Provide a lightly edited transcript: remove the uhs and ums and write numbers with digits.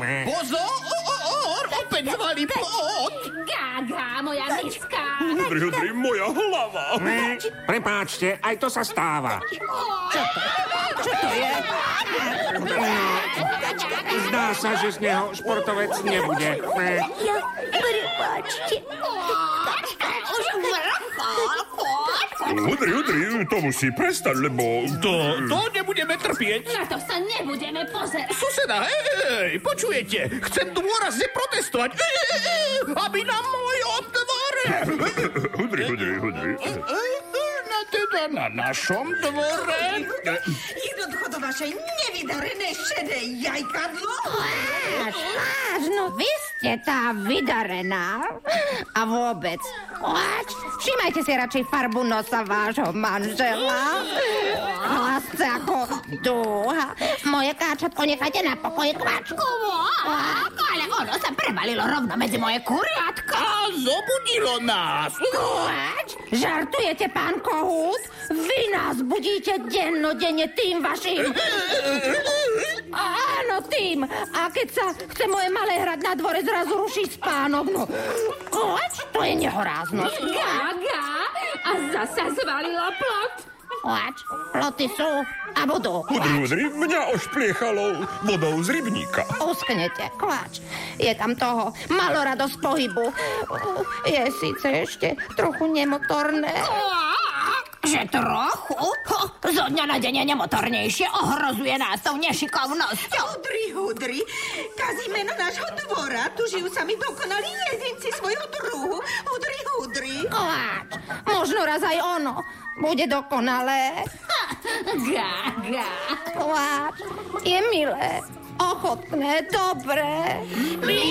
Pozor, opäť zvali plot. Gága, moja miska. Hudri, moja hlava. Prepáčte, aj to sa stáva. Čo to je? Zdá sa, že z neho športovec nebude. Ja, prepáčte. Už vrchol, Hudri, to musí prestať, lebo... To nebudeme trpieť. na to sa nebudeme pozerať. Suseda, hej, počujete? Chcem dôrazne protestovať, aby na mojom dvore. Hudri. Teda na našom dvore. Jednoducho do vašej nevydarenej šedej jajkadlo. Až, no vy ste tá vydarená. A vôbec, všimajte si radšej farbu nosa vášho manžela. Hlas ako dúha. Moje káčatko nechajte na pokoji, kvačku. Ale ono sa prebalilo rovno medzi moje kuriatka. A zobudilo nás. Kvač? Žartujete, pán Kohút? Vy nás budíte dennodenne tým vašim... Áno, tým. A keď sa chce moje malé hrať na dvore, zrazu ruší spánok. No, kvač? To je nehoráznosť. Gága, a zasa zvalila plot. Kvač? Ploty sú a budú. Hudri, mňa ošpliechalo vodou z rybníka. Usknete, kvač. Je tam toho maloradosť pohybu. Je síce ešte trochu nemotorné. Že trochu? Zo dňa na deň je nemotornejšie, ohrozuje nás tou nešikovnosťou. Hudri, kazí meno nášho dvora. Tu žijú sami dokonalí jedinci svojho druhu. Hudri. Kvač. Možno raz aj ono bude dokonalé. Gága. Kvač. Je milé, ochotné, dobré.